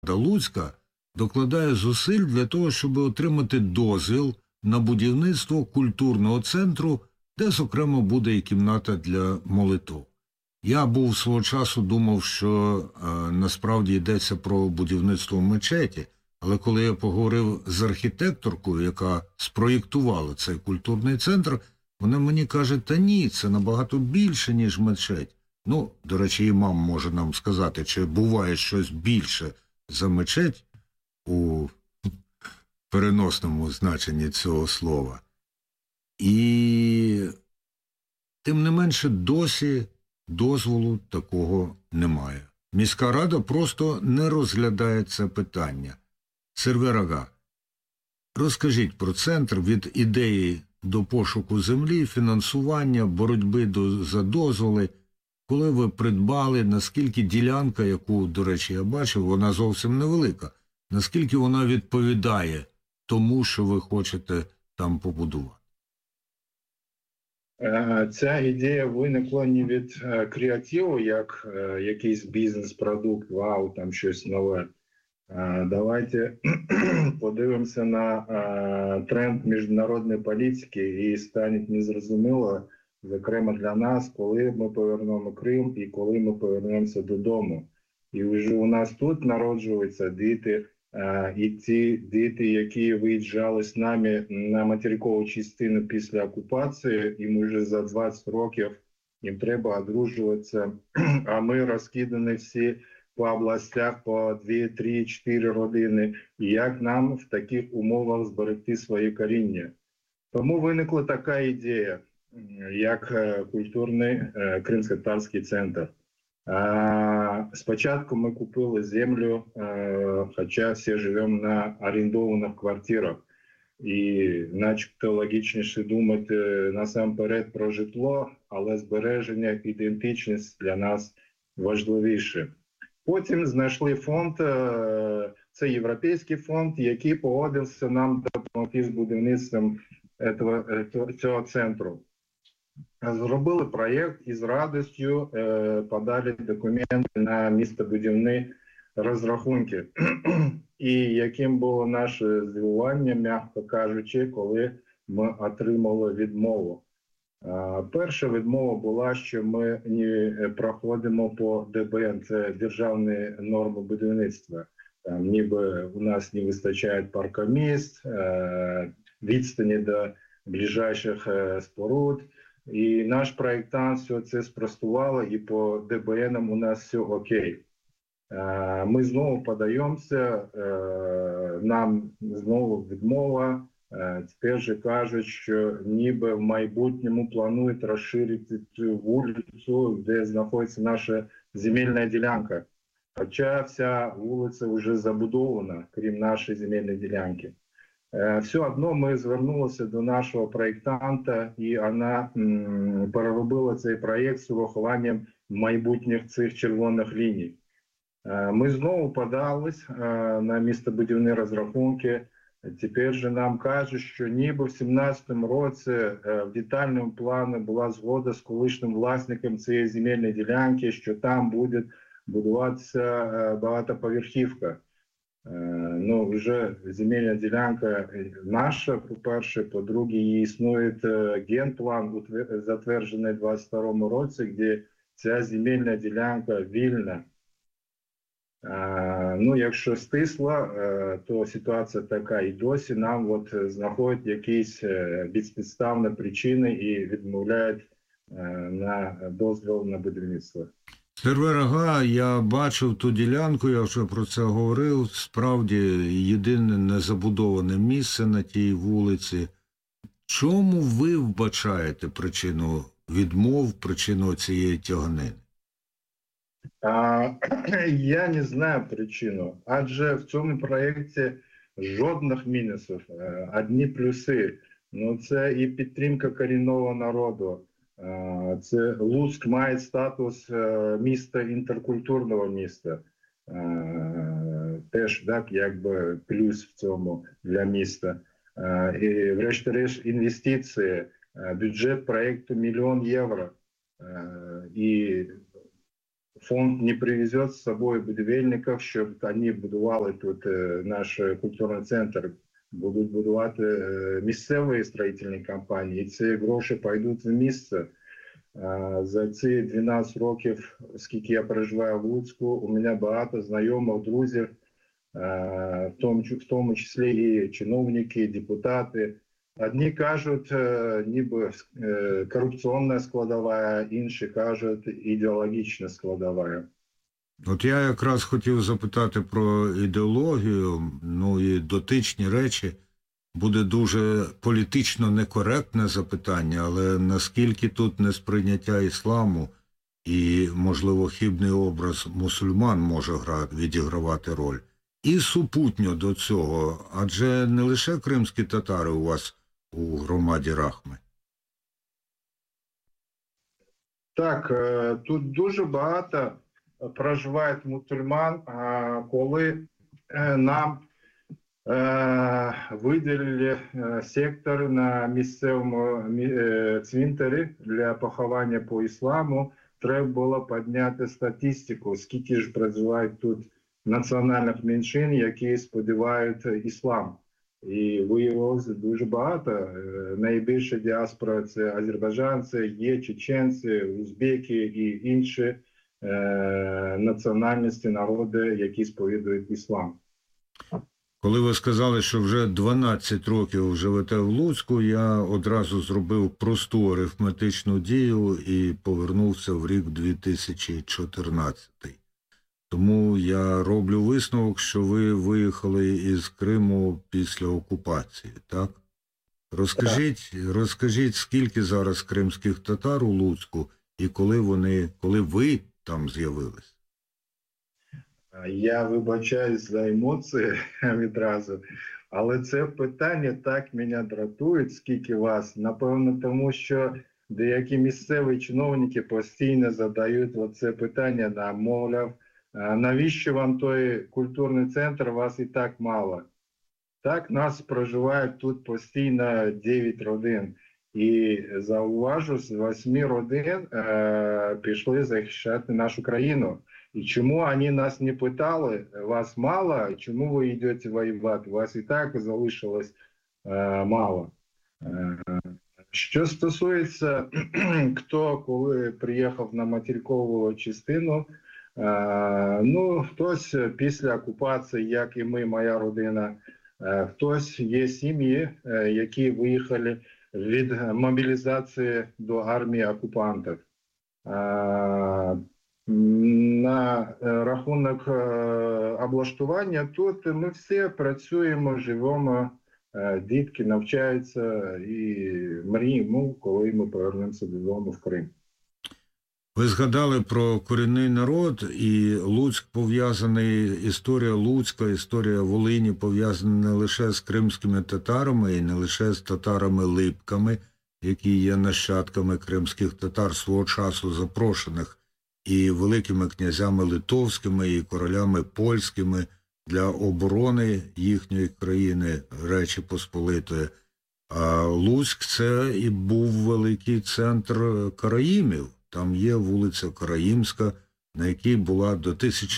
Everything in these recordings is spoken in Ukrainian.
Луцька докладає зусиль для того, щоб отримати дозвіл на будівництво культурного центру, де, зокрема, буде і кімната для молитов. Я був свого часу думав, що насправді йдеться про будівництво мечеті, але коли я поговорив з архітекторкою, яка спроєктувала цей культурний центр, вона мені каже, та ні, це набагато більше, ніж мечеть. Ну, до речі, імам може нам сказати, чи буває щось більше за мечеть у переносному значенні цього слова. І тим не менше досі дозволу такого немає. Міська рада просто не розглядає це питання. Серверага, розкажіть про центр від ідеї до пошуку землі, фінансування, боротьби за дозволи. Коли ви придбали, наскільки ділянка, яку, до речі, я бачив, вона зовсім невелика, наскільки вона відповідає тому, що ви хочете там побудувати? Ця ідея виникла не від креативу, як якийсь бізнес-продукт, вау, там щось нове. Давайте подивимося на тренд міжнародної політики і стане незрозуміло, зокрема для нас, коли ми повернемо Крим і коли ми повернемося додому. І вже у нас тут народжуються діти, і ті діти, які виїжджали з нами на материкову частину після окупації, їм вже за 20 років їм треба одружуватися, а ми розкидані всі по областях по 2, 3, 4 родини. І як нам в таких умовах зберегти своє коріння? Тому виникла така ідея, як культурний кримськотатарський центр. Спочатку ми купили землю, хоча всі живемо на орендованих квартирах. І начебто логічніше думати насамперед про житло, але збереження ідентичності для нас важливіше. Потім знайшли фонд, це європейський фонд, який погодився нам допомогти з будівництвом цього центру. Зробили проєкт і з радістю подали документи на містобудівні розрахунки. І яким було наше здивування, м'яко кажучи, коли ми отримали відмову. Перша відмова була, що ми не проходимо по ДБН, це державні норми будівництва. Там ніби у нас не вистачає паркомісць, відстані до ближайших споруд. І наш проєктант все це спростував, і по ДБНам у нас все окей. Ми знову подаємося, нам знову відмова. Тепер же кажуть, що ніби в майбутньому планують розширити цю вулицю, де знаходиться наша земельна ділянка. Хоча вся вулиця вже забудована, крім нашої земельної ділянки. Все одно ми звернулися до нашого проєктанта, і вона переробила цей проєкт з урахуванням майбутніх цих червоних ліній. Ми знову подались на містобудівні розрахунки. Тепер же нам кажуть, що ніби в 2017 році в детальному плані була згода з колишнім власником цієї земельної ділянки, що там буде будуватися багатоповерхівка. Ну, вже земельна ділянка наша, по-перше, по-друге, існує генплан, затверджений у 2022 році, де ця земельна ділянка вільна. Ну, якщо стисло, то ситуація така і досі нам от знаходять якісь безпідставні причини і відмовляють на дозвіл на будівництво. Серверага, я бачив ту ділянку, я вже про це говорив, справді єдине незабудоване місце на тій вулиці. Чому ви вбачаєте причину відмов, причину цієї тяганини? Я не знаю причину, адже в цьому проєкті жодних мінусів, одні плюси. Ну, це і підтримка корінного народу. Це Луцьк має статус міста інтеркультурного міста. Теж так, якби плюс в цьому для міста. І врешті-решт інвестиції. Бюджет проєкту $1 000 000. І фонд не привезе з собою будівельників, щоб вони будували тут наш культурний центр. Будуть будувати місцеві строїтельні компанії, і ці гроші пойдуть в місце. За ці 12 років, скільки я проживаю в Луцьку, у мене багато знайомих, друзів, в тому числі і чиновники, і депутати. Одні кажуть, ніби корупційна складова, інші кажуть, ідеологічна складова. От я якраз хотів запитати про ідеологію, ну і дотичні речі. Буде дуже політично некоректне запитання, але наскільки тут несприйняття ісламу і, можливо, хибний образ мусульман може відігравати роль? І супутньо до цього, адже не лише кримські татари у вас у громаді Рахми. Так, тут дуже багато проживає мусульман, коли нам виділили сектор на місцевому цвинтарі для поховання по ісламу. Треба було підняти статистику, скільки ж проживають тут національних меншин, які сподівають іслам. І виявилося дуже багато. Найбільша діаспора – це азербайджанці, є чеченці, узбеки і інші національності, народи, які сповідують іслам. Коли ви сказали, що вже 12 років живете в Луцьку, я одразу зробив просту арифметичну дію і повернувся в рік 2014. Тому я роблю висновок, що ви виїхали із Криму після окупації, так? Розкажіть, скільки зараз кримських татар у Луцьку і коли ви там з'явились? Я вибачаюсь за емоції відразу, але це питання так мене дратує, скільки вас. Напевно, тому що деякі місцеві чиновники постійно задають оце питання нам, мовляв, навіщо вам той культурний центр, вас і так мало. Так, нас проживають тут постійно 9 родин. І зауважу, з 8 родин пішли захищати нашу країну. І чому вони нас не питали, вас мало, чому ви йдете воювати, вас і так залишилось мало. Що стосується, хто коли приїхав на материкову частину, ну, хтось після окупації, як і ми, моя родина, хтось є сім'ї, які виїхали від мобілізації до армії окупантів. На рахунок облаштування тут ми всі працюємо, живемо, дітки навчаються і мріємо, коли ми повернемося додому в Крим. Ви згадали про корінний народ, і Луцьк пов'язаний, історія Луцька, історія Волині пов'язана не лише з кримськими татарами і не лише з татарами-липками, які є нащадками кримських татар свого часу запрошених і великими князями литовськими, і королями польськими для оборони їхньої країни, Речі Посполитої. А Луцьк – це і був великий центр караїмів. Там є вулиця Караїмська, на якій була до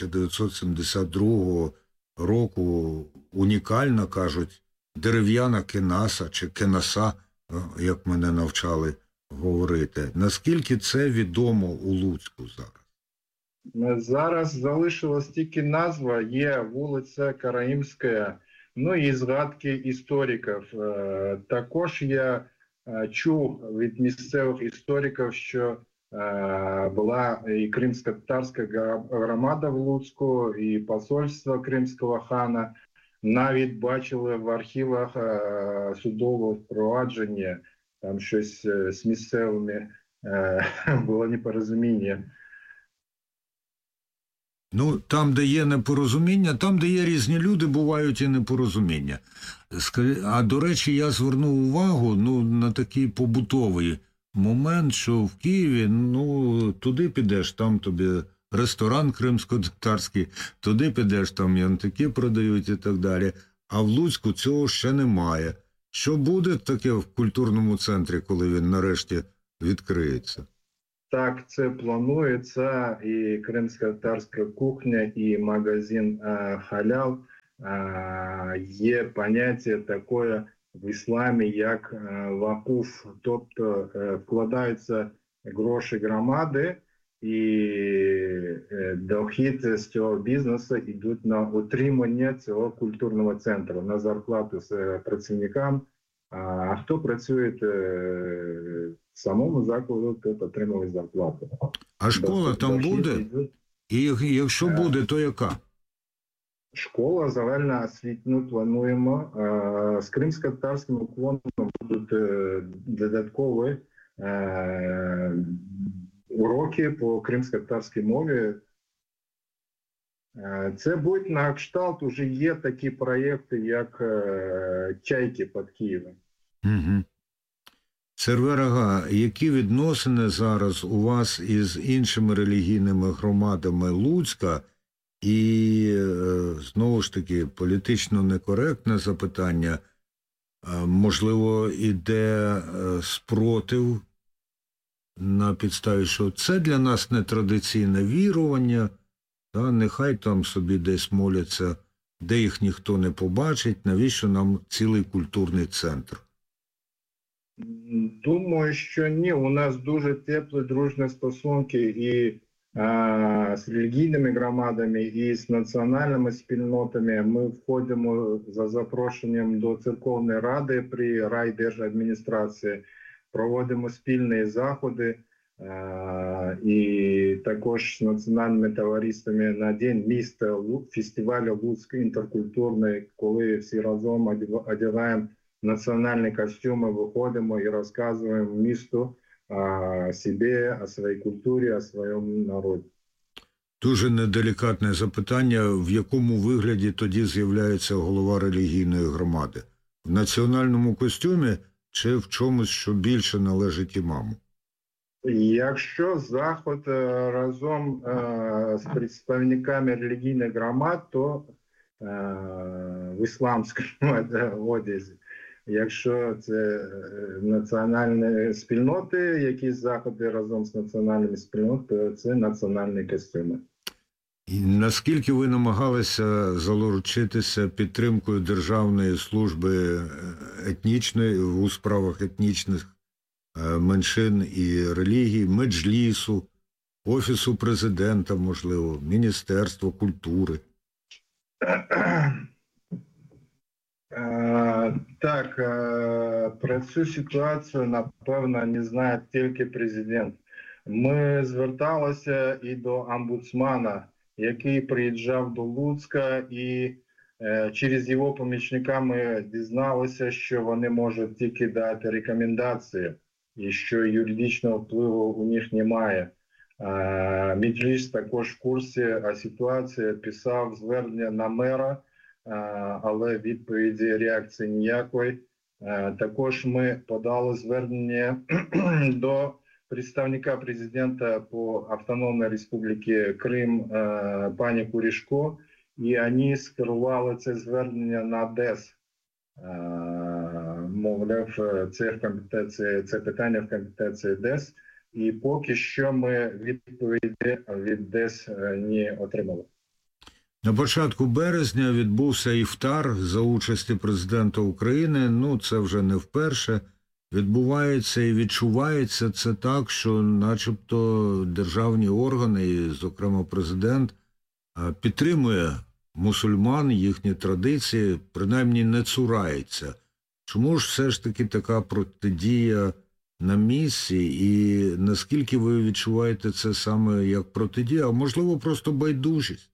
1972 року унікальна, кажуть, дерев'яна кенаса чи кенаса, як мене навчали говорити. Наскільки це відомо у Луцьку зараз? Зараз залишилась тільки назва, є вулиця Караїмська, ну і згадки істориків. Також я чув від місцевих істориків, що була і кримсько-татарська громада в Луцьку, і посольство кримського хана. Навіть бачили в архівах судове впровадження, там щось з місцевими було непорозуміння. Ну, там, де є непорозуміння, там, де є різні люди, бувають і непорозуміння. А, до речі, я звернув увагу на такий побутовий момент, що в Києві, туди підеш, там тобі ресторан кримсько-татарський, туди підеш, там янтики продають і так далі. А в Луцьку цього ще немає. Що буде таке в культурному центрі, коли він нарешті відкриється? Так, це планується, і кримсько-татарська кухня, і магазин халял. Є поняття таке в ісламі, як вакуф, тобто вкладаються гроші громади, і дохід з цього бізнесу йдуть на утримання цього культурного центру, на зарплату з працівникам. А хто працює в самому закладу, то отримує зарплату. А школа там буде? І якщо буде, то яка? Школа загальноосвітню плануємо. З кримсько-татарським уклоном будуть додаткові уроки по кримсько-татарській мові. Це будуть на кшталт, уже є такі проєкти, як «Чайки» під Києвом. Угу. Сервер-ага, які відносини зараз у вас із іншими релігійними громадами Луцька? І, знову ж таки, політично некоректне запитання. Можливо, іде спротив на підставі, що це для нас нетрадиційне вірування, та нехай там собі десь моляться, де їх ніхто не побачить, навіщо нам цілий культурний центр? Думаю, що ні. У нас дуже теплі, дружні стосунки і з релігійними громадами, і з національними спільнотами. Ми входимо за запрошенням до Церковної Ради при райдержадміністрації, проводимо спільні заходи, і також з національними товариствами на День міста, фестивалю Луцьк інтеркультурний, коли всі разом одягаємо національні костюми, виходимо і розказуємо місту о себе, о своїй культурі, о своєму народі. Дуже неделікатне запитання, в якому вигляді тоді з'являється голова релігійної громади? В національному костюмі чи в чомусь, що більше належить імаму? Якщо заход разом з представниками релігійних громад, то в ісламському одязі. Якщо це національні спільноти, якісь заходи разом з національними спільнотами, то це національні костюми. І наскільки ви намагалися залучитися підтримкою Державної служби етнічної у справах етнічних меншин і релігій, Меджлісу, Офісу Президента, можливо, Міністерства культури? Так, про цю ситуацію, напевно, не знає тільки президент. Ми зверталися і до омбудсмана, який приїжджав до Луцька, і через його помічника ми дізналися, що вони можуть тільки дати рекомендації, і що юридичного впливу у них немає. Меджліс також в курсі ситуації, писав звернення на мера, але відповіді, реакції ніякої. Також ми подали звернення до представника президента по Автономній Республіці Крим пані Курішко, і вони скерували це звернення на ДЕС. Мовляв, це питання в компетенції ДЕС, і поки що ми відповіді від ДЕС не отримали. На початку березня відбувся іфтар за участі президента України. Ну, це вже не вперше. Відбувається і відчувається це так, що начебто державні органи, і, зокрема президент, підтримує мусульман, їхні традиції, принаймні не цурається. Чому ж все ж таки така протидія на місці, і наскільки ви відчуваєте це саме як протидія, а можливо просто байдужість?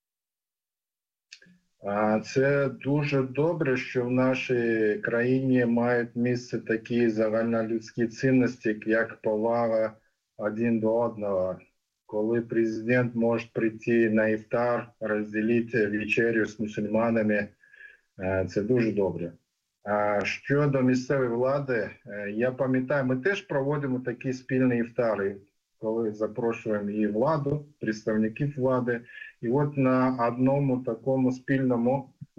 Це дуже добре, що в нашій країні мають місце такі загальнолюдські цінності, як повага один до одного. Коли президент може прийти на іфтар, розділити вечерю з мусульманами, це дуже добре. А щодо місцевої влади, я пам'ятаю, ми теж проводимо такі спільні іфтари, коли запрошуємо і владу, представників влади. І от на одному такому спільному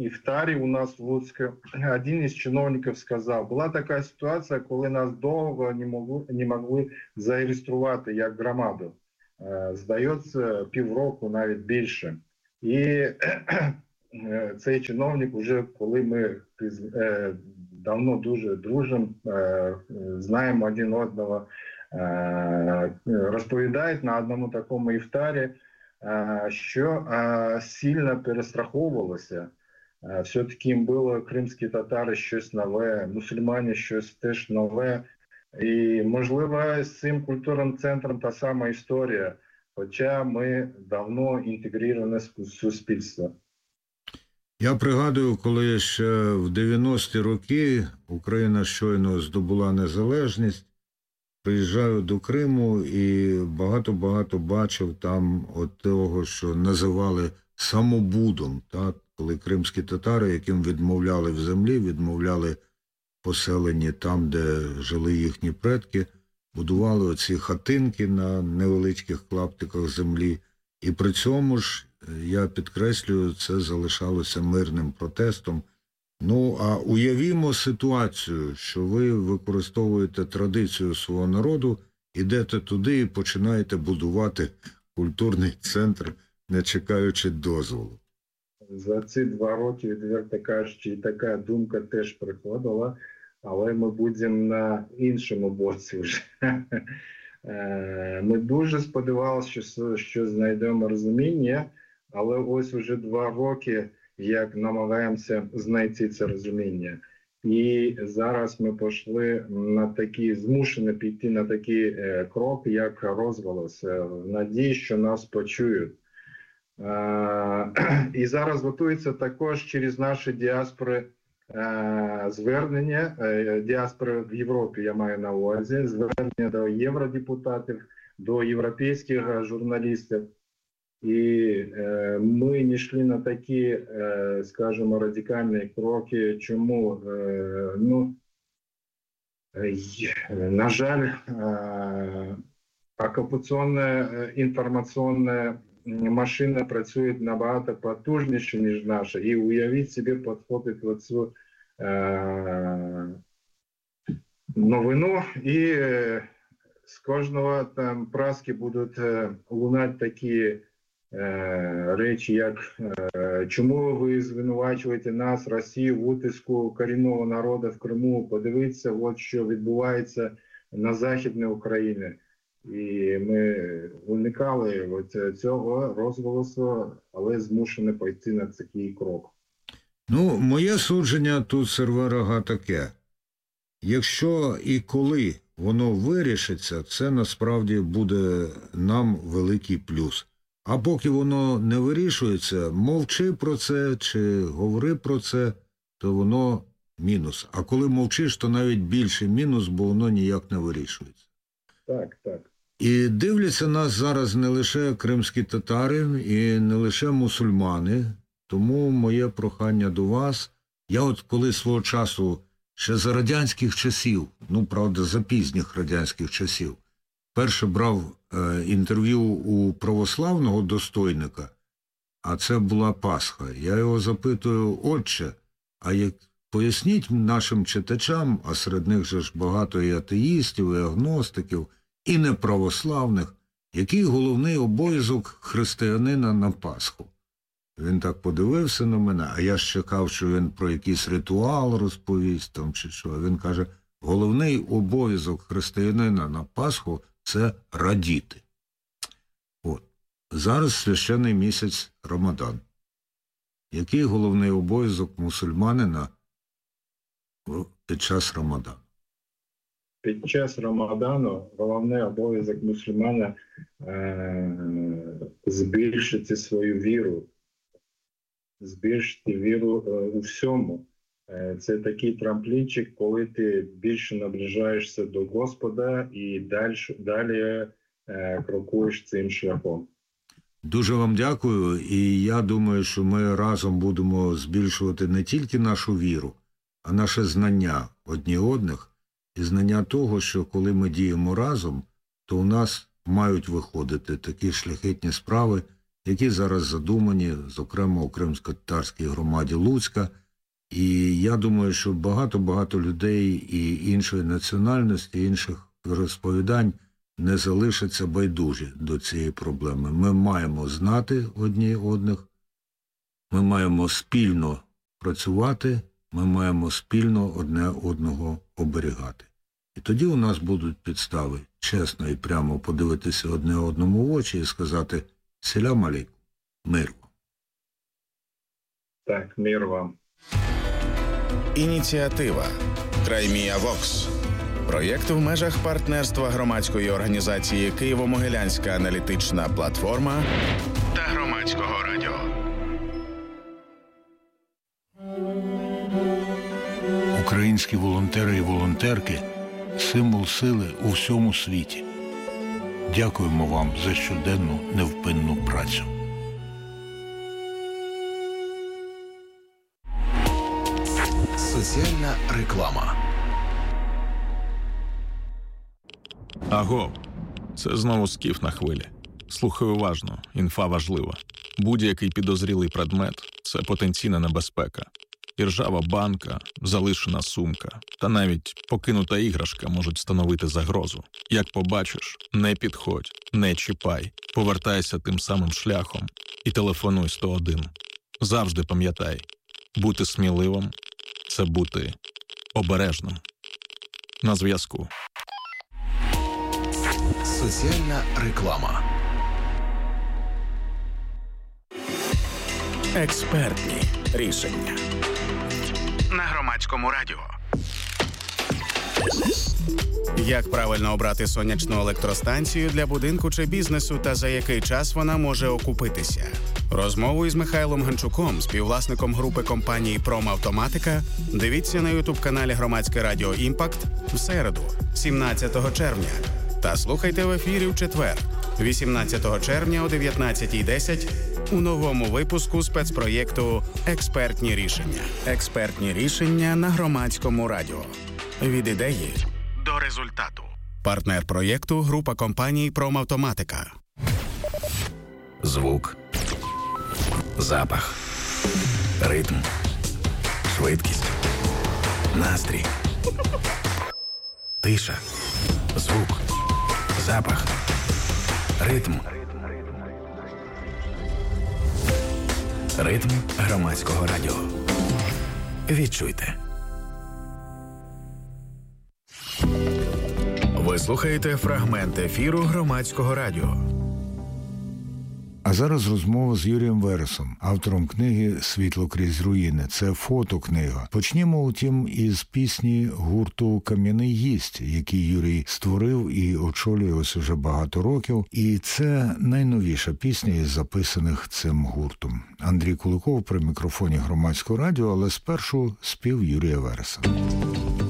ифтаре у нас в Луцке один из чиновников сказал, была така ситуація, коли нас довго не могли зареєструвати як громаду. Здається, півроку, навіть більше. І цей чиновник уже, коли ми давно дуже дружимо, знаємо один одного, розповідає на одному такому іфтарі, що сильно перестраховувалося. Все-таки їм було кримські татари щось нове, мусульмани щось теж нове. І, можливо, з цим культурним центром та сама історія, хоча ми давно інтегрироване суспільство. Я пригадую, коли ще в 90-ті роки Україна щойно здобула незалежність, приїжджаю до Криму і багато-багато бачив там от того, що називали самобудом, так? Коли кримські татари, яким відмовляли в землі, відмовляли поселені там, де жили їхні предки, будували оці хатинки на невеличких клаптиках землі. І при цьому ж, я підкреслюю, це залишалося мирним протестом. Ну, а уявімо ситуацію, що ви використовуєте традицію свого народу, ідете туди і починаєте будувати культурний центр, не чекаючи дозволу. За ці 2 роки, відверто кажучи, і така думка теж приходила, але ми будемо на іншому боці вже. Ми дуже сподівалися, що знайдемо розуміння, але ось вже 2 роки, як намагаємося знайти це розуміння. І зараз ми пішли на такі, змушені піти на такий крок, як розголос, в надії, що нас почують. І зараз готується також через наші діаспори звернення, діаспори в Європі, я маю на увазі, звернення до євродепутатів, до європейських журналістів. І ми не йшли на такі, скажімо, радикальні кроки. Чому? На жаль, окупаційна інформаційна машина працює набагато потужніше, ніж наша. І уявіть собі, підхопить оцю новину, і з кожного там праски будуть лунати такі речі, як чому ви звинувачуєте нас, Росію, в утиску корінного народу в Криму, подивіться, от що відбувається на Західній Україні. І ми уникали цього розголосу, але змушені пойти на такий крок. Ну, моє судження тут, Серверога, таке. Якщо і коли воно вирішиться, це насправді буде нам великий плюс. А поки воно не вирішується, мовчи про це чи говори про це, то воно мінус. А коли мовчиш, то навіть більше мінус, бо воно ніяк не вирішується. Так, так. І дивляться нас зараз не лише кримські татари і не лише мусульмани, тому моє прохання до вас. Я от коли свого часу, ще за радянських часів, ну, правда, за пізніх радянських часів, перше брав інтерв'ю у православного достойника, а це була Пасха. Я його запитую: отче, а як поясніть нашим читачам, а серед них же ж багато і атеїстів, і агностиків, і неправославних, який головний обов'язок християнина на Пасху? Він так подивився на мене, а я ж чекав, що він про якийсь ритуал розповість там чи що. Він каже: головний обов'язок християнина на Пасху – це радіти. От. Зараз священний місяць Рамадан. Який головний обов'язок мусульманина під час Рамадану? Під час Рамадану головний обов'язок мусульмана збільшити свою віру. Збільшити віру у всьому. Це такий трамплінчик, коли ти більше наближаєшся до Господа і далі крокуєш цим шляхом. Дуже вам дякую, і я думаю, що ми разом будемо збільшувати не тільки нашу віру, а наше знання одні одних, і знання того, що коли ми діємо разом, то у нас мають виходити такі шляхетні справи, які зараз задумані, зокрема у кримсько-татарській громаді Луцька. І я думаю, що багато людей і іншої національності, інших розповідань не залишаться байдужі до цієї проблеми. Ми маємо знати одні одних, ми маємо спільно працювати, ми маємо спільно одне одного оберігати. І тоді у нас будуть підстави чесно і прямо подивитися одне одному в очі і сказати «Селям алейкум, мир вам». Так, мир вам. Ініціатива «Краймія Вокс». Проєкт в межах партнерства громадської організації «Києво-Могилянська аналітична платформа» та Громадського радіо. Українські волонтери і волонтерки – символ сили у всьому світі. Дякуємо вам за щоденну невпинну працю. Соціальна реклама. Агов, це знову скіф на хвилі. Слухай уважно, інфа важлива. Будь-який підозрілий предмет – це потенційна небезпека. Іржава банка, залишена сумка та навіть покинута іграшка можуть становити загрозу. Як побачиш, не підходь, не чіпай, повертайся тим самим шляхом і телефонуй 101. Завжди пам'ятай, бути сміливим – це бути обережним. На зв'язку. Соціальна реклама. Експертні рішення. На Громадському радіо. Як правильно обрати сонячну електростанцію для будинку чи бізнесу та за який час вона може окупитися? Розмову із Михайлом Ганчуком, співвласником групи компанії «Промавтоматика», дивіться на ютуб-каналі Громадське радіо «Імпакт» в середу, 17 червня. Та слухайте в ефірі в четвер, 18 червня о 19:10 у новому випуску спецпроєкту «Експертні рішення». Експертні рішення на Громадському радіо. Від ідеї до результату. Партнер проєкту – група компаній «Промавтоматика». Звук. Запах. Ритм. Швидкість. Настрій. Тиша. Звук. Запах. Ритм. Ритм Громадського радіо. Відчуйте. Ви слухаєте фрагмент ефіру Громадського радіо. А зараз розмова з Юрієм Вересом, автором книги «Світло крізь руїни». Це фотокнига. Почнімо, утім, із пісні гурту «Кам'яний гість», який Юрій створив і очолює ось уже багато років. І це найновіша пісня із записаних цим гуртом. Андрій Куликов при мікрофоні Громадського радіо, але спершу спів Юрія Вереса.